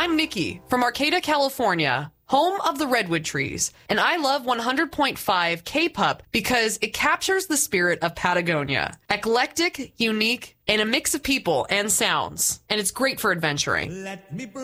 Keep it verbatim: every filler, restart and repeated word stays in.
I'm Nikki from Arcata, California, home of the redwood trees, and I love one hundred point five K-Pup because it captures the spirit of Patagonia. Eclectic, unique, and a mix of people and sounds, and it's great for adventuring. Let me